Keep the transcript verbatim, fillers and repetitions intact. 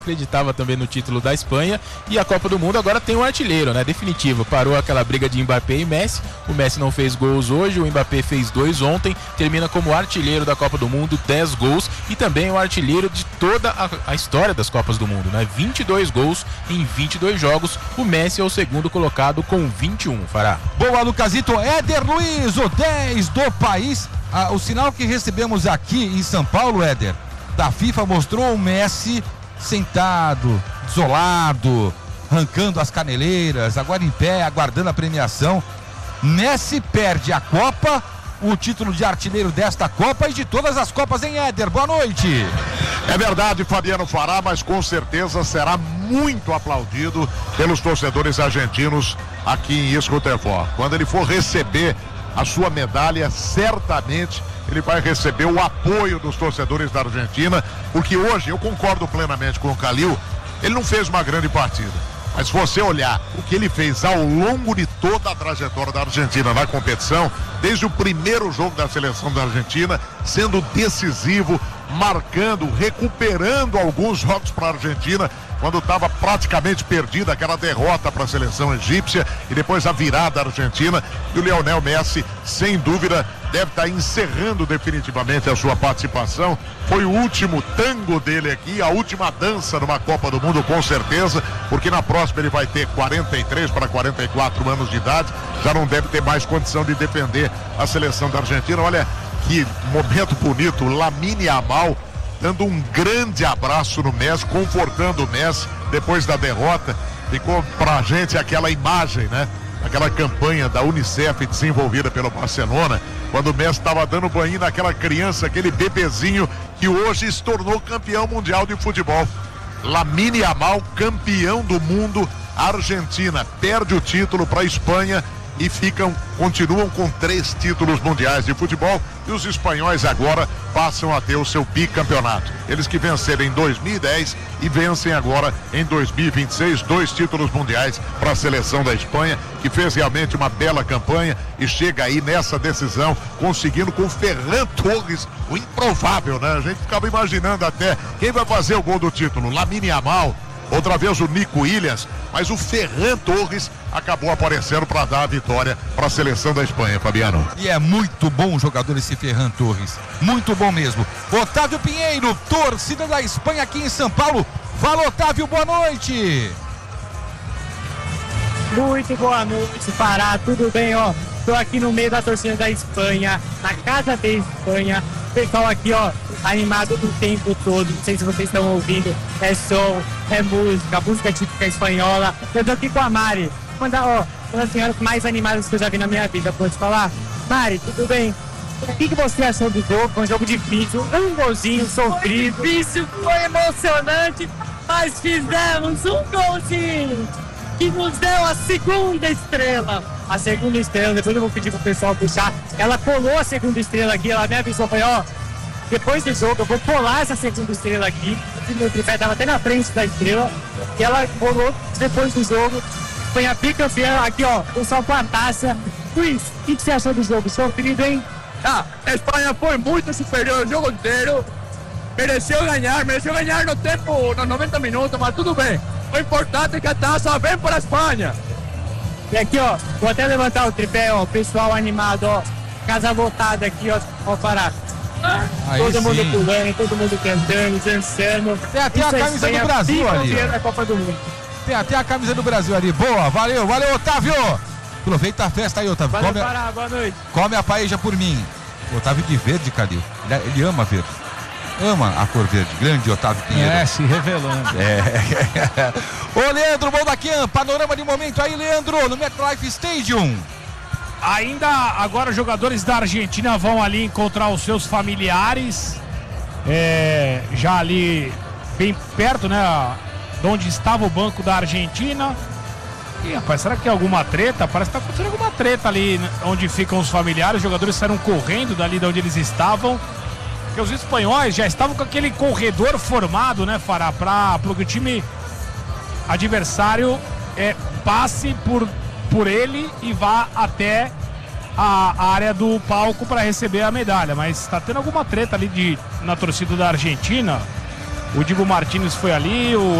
acreditava também no título da Espanha, e a Copa do Mundo agora tem um artilheiro, né? Definitivo. Parou aquela briga de Mbappé e Messi. O Messi não fez gols hoje, o Mbappé fez dois ontem. Termina como artilheiro da Copa do Mundo, dez gols, e também o artilheiro de toda a, a história das Copas do Mundo, né? vinte e dois gols em vinte e dois jogos. O Messi é o segundo colocado com vinte e um, Fará. Boa, Lucasito. Éder Luiz, o dez do país. Ah, o sinal que recebemos aqui em São Paulo, Éder, da FIFA, mostrou o Messi sentado, isolado, arrancando as caneleiras, agora em pé, aguardando a premiação. Messi perde a Copa, o título de artilheiro desta Copa e de todas as Copas, em Éder. Boa noite. É verdade, Fabiano Fará, mas com certeza será muito aplaudido pelos torcedores argentinos aqui em Escotefor. Quando ele for receber a sua medalha, certamente ele vai receber o apoio dos torcedores da Argentina, porque hoje eu concordo plenamente com o Calil, ele não fez uma grande partida, mas se você olhar o que ele fez ao longo de toda a trajetória da Argentina na competição, desde o primeiro jogo da seleção da Argentina, sendo decisivo, marcando, recuperando alguns jogos para a Argentina, quando estava praticamente perdida aquela derrota para a seleção egípcia e depois a virada argentina, e o Lionel Messi, sem dúvida, deve estar encerrando definitivamente a sua participação. Foi o último tango dele aqui, a última dança numa Copa do Mundo, com certeza, porque na próxima ele vai ter quarenta e três para quarenta e quatro anos de idade, já não deve ter mais condição de defender a seleção da Argentina. Olha que momento bonito, Lamine Yamal dando um grande abraço no Messi, confortando o Messi depois da derrota. Ficou pra gente aquela imagem, né? Aquela campanha da Unicef desenvolvida pelo Barcelona, quando o Messi estava dando banho naquela criança, aquele bebezinho que hoje se tornou campeão mundial de futebol. Lamine Yamal, campeão do mundo. A Argentina perde o título para a Espanha e ficam, continuam com três títulos mundiais de futebol, e os espanhóis agora passam a ter o seu bicampeonato. Eles que venceram em dois mil e dez e vencem agora em dois mil e vinte e seis, dois títulos mundiais para a seleção da Espanha, que fez realmente uma bela campanha e chega aí nessa decisão, conseguindo com o Ferran Torres, o improvável, né? A gente ficava imaginando até quem vai fazer o gol do título, Lamine Yamal, outra vez o Nico Williams, mas o Ferran Torres acabou aparecendo para dar a vitória para a seleção da Espanha, Fabiano. E é muito bom jogador esse Ferran Torres, muito bom mesmo. Otávio Pinheiro, torcida da Espanha aqui em São Paulo. Fala, Otávio, boa noite. Muito boa noite, Pará, tudo bem, ó? Tô aqui no meio da torcida da Espanha, na casa da Espanha. O pessoal aqui, ó, animado o tempo todo. Não sei se vocês estão ouvindo. É som, é música, música típica espanhola. Eu tô aqui com a Mari. Mandar, ó, uma das senhoras mais animadas que eu já vi na minha vida. Pode falar? Mari, tudo bem? O que, que você achou do jogo? Foi um jogo difícil, um golzinho sofrido. Difícil, foi emocionante, mas fizemos um golzinho que nos deu a segunda estrela. A segunda estrela, depois eu vou pedir pro pessoal puxar. Ela colou a segunda estrela aqui, ela me avisou, foi, ó, depois do jogo eu vou colar essa segunda estrela aqui. O meu tripé tava até na frente da estrela. E ela colou depois do jogo. Foi a bicampeã aqui, ó, pessoal com a taça. Luiz, o que, que você achou do jogo? Sofrido, hein? Ah, a Espanha foi muito superior o jogo inteiro. Mereceu ganhar, mereceu ganhar no tempo, nos noventa minutos, mas tudo bem. O importante é que a taça vem para a Espanha. E aqui, ó, vou até levantar o tripé, ó, pessoal animado, ó, casa lotada aqui, ó, ó, Pará. Aí todo sim. mundo pulando, todo mundo cantando, dançando. Tem até Isso a é camisa Espanha, do Brasil ali, ó. da Copa do Mundo. Tem até a camisa do Brasil ali. Boa, valeu, valeu, Otávio. Aproveita a festa aí, Otávio. Valeu, Come, Pará, boa noite. come a paeja por mim. Otávio de verde, Calil. Ele, ele ama verde. Ama a cor verde. Grande Otávio Pinheiro. É, se revelando. É. Ô, Leandro Boldaquian, panorama de momento aí, Leandro, no MetLife Stadium. Ainda agora os jogadores da Argentina vão ali encontrar os seus familiares, é, já ali bem perto, né, de onde estava o banco da Argentina. E, rapaz, será que é alguma treta? Parece que está acontecendo alguma treta ali, né, onde ficam os familiares. Os jogadores saíram correndo dali de onde eles estavam, porque os espanhóis já estavam com aquele corredor formado, né, Fará, para que o time adversário é, passe por, por ele e vá até a, a área do palco para receber a medalha. Mas está tendo alguma treta ali de, na torcida da Argentina. O Dibu Martínez foi ali, o